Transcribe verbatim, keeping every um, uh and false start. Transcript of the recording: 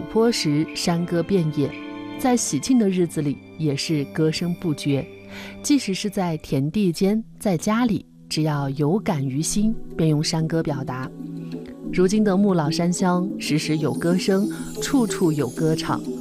坡时山歌遍野，在喜庆的日子里也是歌声不绝。即使是在田地间，在家里，只要有感于心，便用山歌表达。如今的暮老山乡，时时有歌声，处处有歌唱，